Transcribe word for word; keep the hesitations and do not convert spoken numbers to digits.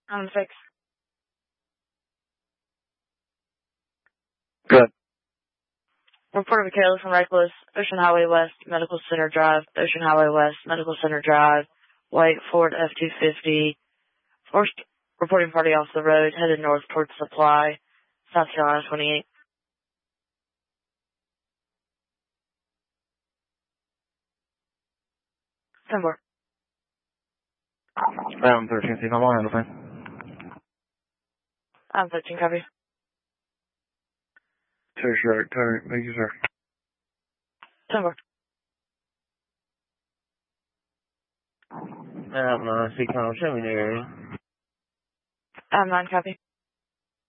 I'm six. Good. Report of a careless and reckless, Ocean Highway West, Medical Center Drive, Ocean Highway West, Medical Center Drive, white Ford F two fifty, first reporting party off the road, headed north towards Supply, South Carolina twenty-eight. ten four. I'm thirteen, see, come on, handle thing. I'm thirteen, copy. Sure, sure, sure, thank you, sir. ten four. I'm uh, see, Colonel, show me the area. I'm nine, copy.